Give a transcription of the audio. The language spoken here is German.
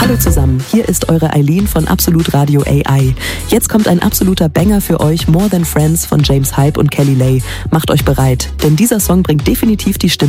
Hallo zusammen, hier ist eure Eileen von Absolut Radio AI. Jetzt kommt ein absoluter Banger für euch, More Than Friends von James Hype und Kelly Lay. Macht euch bereit, denn dieser Song bringt definitiv die Stimme